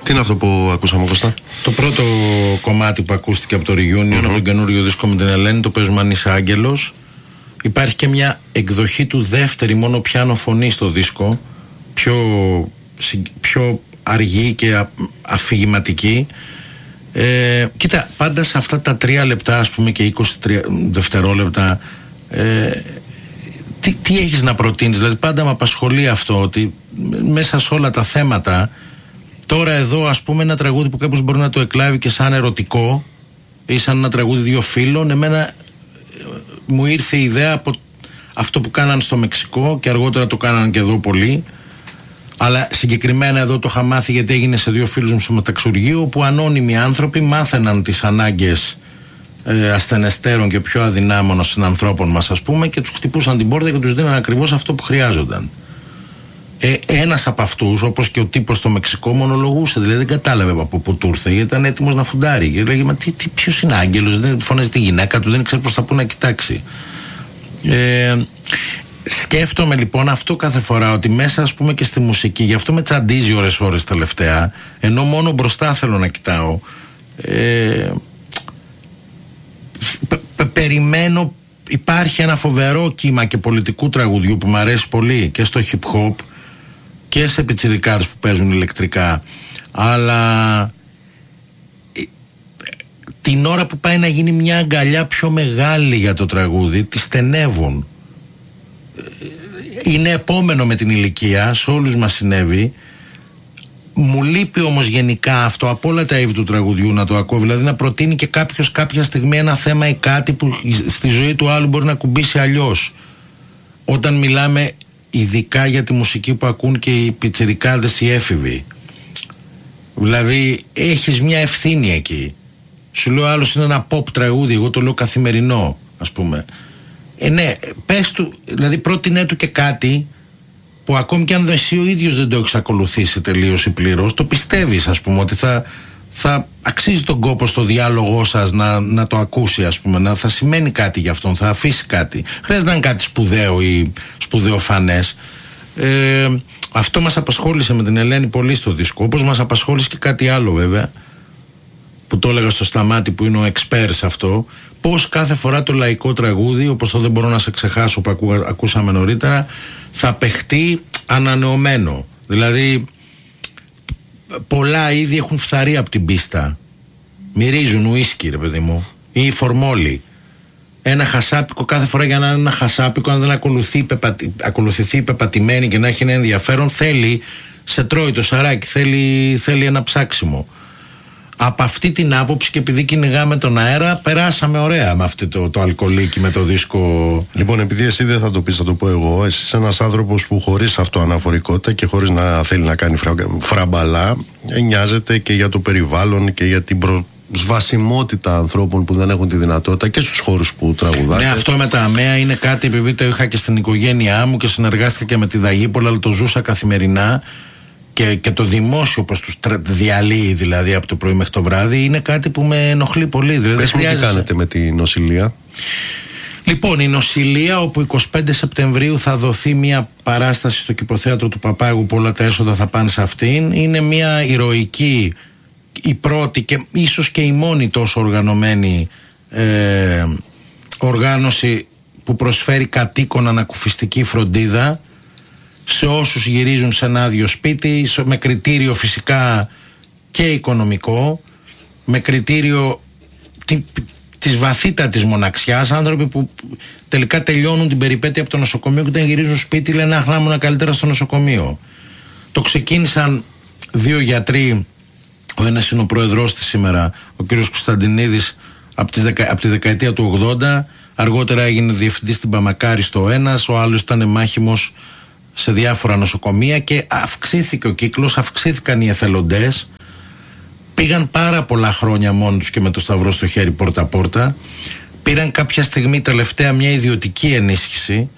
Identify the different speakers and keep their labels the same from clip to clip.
Speaker 1: Τι είναι αυτό που ακούσαμε, Κώστα?
Speaker 2: Το πρώτο κομμάτι που ακούστηκε από το Reunion, από τον καινούριο δίσκο με την Ελένη, το παίζουμε αν είσαι άγγελος. Υπάρχει και μια εκδοχή του δεύτερη μόνο πιάνο φωνή στο δίσκο, πιο αργή και αφηγηματική. Κοίτα, πάντα σε αυτά τα 3 λεπτά, ας πούμε, και 20 δευτερόλεπτα, τι έχεις να προτείνεις? Δηλαδή πάντα με απασχολεί αυτό, ότι μέσα σε όλα τα θέματα, τώρα εδώ ας πούμε ένα τραγούδι που κάποιος μπορεί να το εκλάβει και σαν ερωτικό ή σαν ένα τραγούδι δύο φίλων, εμένα μου ήρθε η ιδέα από αυτό που κάναν στο Μεξικό και αργότερα το κάναν και εδώ πολύ, αλλά συγκεκριμένα εδώ το είχα μάθει γιατί έγινε σε 2 φίλους μου στο μεταξουργείο, όπου ανώνυμοι άνθρωποι μάθαιναν τις ανάγκες ασθενεστέρων και πιο αδυνάμων συνανθρώπων μας, ας πούμε, και τους χτυπούσαν την πόρτα και τους δίναν ακριβώς αυτό που χρειάζονταν. Ένας από αυτούς, όπως και ο τύπος στο Μεξικό, μονολογούσε, δηλαδή δεν κατάλαβε από πού του ήρθε, γιατί ήταν έτοιμος να φουντάρει και λέγε, μα ποιος είναι άγγελος, δεν φωνάζει τη γυναίκα του, δεν ξέρει προς τα πού να κοιτάξει. Σκέφτομαι λοιπόν αυτό κάθε φορά, ότι μέσα ας πούμε και στη μουσική, γι' αυτό με τσαντίζει ώρες τελευταία, ενώ μόνο μπροστά θέλω να κοιτάω, περιμένω. Υπάρχει ένα φοβερό κύμα και πολιτικού τραγουδιού που μου αρέσει πολύ και στο hip hop και σε πιτσιρικάδες που παίζουν ηλεκτρικά, αλλά την ώρα που πάει να γίνει μια αγκαλιά πιο μεγάλη για το τραγούδι, τη στενεύουν. Είναι επόμενο με την ηλικία, σε όλους μας συνέβη. Μου λείπει όμως γενικά αυτό από όλα τα είδη του τραγουδιού, να το ακούω, δηλαδή να προτείνει και κάποιος κάποια στιγμή ένα θέμα ή κάτι που στη ζωή του άλλου μπορεί να κουμπίσει αλλιώς. Όταν μιλάμε ειδικά για τη μουσική που ακούν και οι πιτσιρικάδες, οι έφηβοι, δηλαδή έχεις μια ευθύνη εκεί. Σου λέω άλλος είναι ένα pop τραγούδι, εγώ το λέω καθημερινό, ας πούμε. Ναι, πες του, δηλαδή πρότεινέ του και κάτι που ακόμη και αν εσύ ο ίδιος δεν το έχεις ακολουθήσει τελείως ή πλήρως, το πιστεύεις, ας πούμε, ότι θα αξίζει τον κόπο στο διάλογό σας να το ακούσει, ας πούμε, θα σημαίνει κάτι για αυτόν, θα αφήσει κάτι. Χρειάζεται να είναι κάτι σπουδαίο ή σπουδαιοφανές. Αυτό μας απασχόλησε με την Ελένη πολύ στο δίσκο, όπως μας απασχόλησε και κάτι άλλο βέβαια, που το έλεγα στο Σταμάτη που είναι ο expert σε αυτό, πως κάθε φορά το λαϊκό τραγούδι, όπως το Δεν μπορώ να σε ξεχάσω που ακούσαμε νωρίτερα, θα παιχτεί ανανεωμένο. Δηλαδή πολλά είδη έχουν φθαρεί από την πίστα, μυρίζουν ουίσκι ρε παιδί μου, ή φορμόλι. Ένα χασάπικο κάθε φορά, για να είναι ένα χασάπικο, αν δεν ακολουθηθεί πεπατημένη και να έχει ένα ενδιαφέρον, σε τρώει το σαράκι, θέλει ένα ψάξιμο. Από αυτή την άποψη και επειδή κυνηγάμε τον αέρα, περάσαμε ωραία με αυτό το αλκοολίκι με το δίσκο. Λοιπόν, επειδή εσύ δεν θα το πεις, θα το πω εγώ. Εσύ είσαι ένας άνθρωπος που χωρίς αυτοαναφορικότητα και χωρίς να θέλει να κάνει φραμπαλά, νοιάζεται και για το περιβάλλον και για την προσβασιμότητα ανθρώπων που δεν έχουν τη δυνατότητα και στους χώρους που τραγουδάνε. Ναι, αυτό με τα ΑΜΕΑ είναι κάτι, επειδή το είχα και στην οικογένειά μου και συνεργάστηκα και με τη Δαγίπολα, αλλά το ζούσα καθημερινά. Και το δημόσιο πως τους διαλύει δηλαδή από το πρωί μέχρι το βράδυ, είναι κάτι που με ενοχλεί πολύ. Δηλαδή, πες μου τι κάνετε με τη νοσηλεία. Λοιπόν, η νοσηλεία, όπου 25 Σεπτεμβρίου θα δοθεί μια παράσταση στο Κηποθέατρο του Παπάγου που όλα τα έσοδα θα πάνε σε αυτήν, είναι μια ηρωική, η πρώτη και ίσως και η μόνη τόσο οργανωμένη οργάνωση που προσφέρει κατοίκον ανακουφιστική φροντίδα σε όσους γυρίζουν σε ένα άδειο σπίτι, με κριτήριο φυσικά και οικονομικό, με κριτήριο της βαθύτατης μοναξιάς. Άνθρωποι που τελικά τελειώνουν την περιπέτεια από το νοσοκομείο και όταν γυρίζουν σπίτι λένε αχ, να ήμουν καλύτερα στο νοσοκομείο. Το ξεκίνησαν 2 γιατροί, ο ένας είναι ο πρόεδρος της σήμερα, ο κύριος Κωνσταντινίδης, από τη δεκαετία του 80, αργότερα έγινε διευθυντής στην Παμακάρη στο ένας, ο άλλος ήταν μάχημος σε διάφορα νοσοκομεία και αυξήθηκε ο κύκλος, αυξήθηκαν οι εθελοντές, πήγαν πάρα πολλά χρόνια μόνοι τους και με το σταυρό στο χέρι πόρτα-πόρτα, πήραν κάποια στιγμή τελευταία μια ιδιωτική ενίσχυση,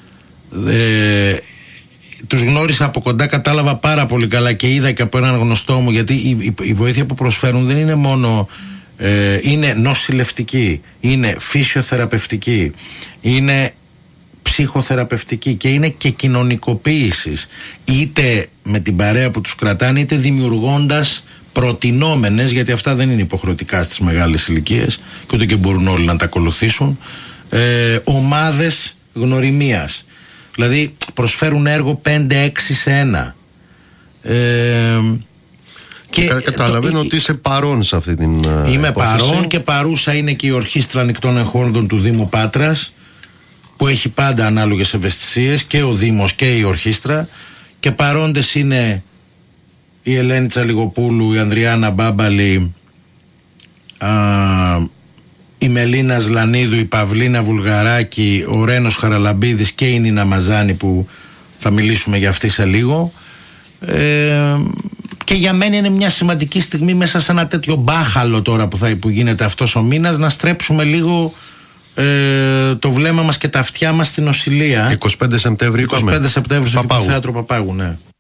Speaker 2: τους γνώρισα από κοντά, κατάλαβα πάρα πολύ καλά και είδα και από έναν γνωστό μου, γιατί η βοήθεια που προσφέρουν δεν είναι μόνο είναι νοσηλευτική, είναι φυσιοθεραπευτική, είναι ψυχοθεραπευτική και είναι και κοινωνικοποίησης, είτε με την παρέα που τους κρατάνε είτε δημιουργώντας προτινόμενες, γιατί αυτά δεν είναι υποχρεωτικά στις μεγάλες ηλικίες και ούτε και μπορούν όλοι να τα ακολουθήσουν, ομάδες γνωριμίας. Δηλαδή προσφέρουν έργο 5-6 σε ένα.
Speaker 1: Και καταλαβαίνω ότι είσαι παρόν σε αυτή την
Speaker 2: είμαι
Speaker 1: υπόθεση.
Speaker 2: Παρόν, και παρούσα είναι και η Ορχήστρα Ανοιχτών Εχόρδων του Δήμου Πάτρας, που έχει πάντα ανάλογες ευαισθησίες, και ο Δήμος και η Ορχήστρα, και παρόντες είναι η Ελένη Τσαλιγοπούλου, η Ανδριάννα Μπάμπαλη, η Μελίνα Σλανίδου, η Παυλίνα Βουλγαράκη, ο Ρένος Χαραλαμπίδης και η Νίνα Μαζάνη, που θα μιλήσουμε για αυτή σε λίγο. Και για μένα είναι μια σημαντική στιγμή μέσα σε ένα τέτοιο μπάχαλο τώρα που γίνεται αυτός ο μήνας, να στρέψουμε λίγο το βλέμμα μας και τα αυτιά μας στην νοσηλεία.
Speaker 1: 25 Σεπτέμβρη στο Θέατρο
Speaker 2: Παπάγου, ναι.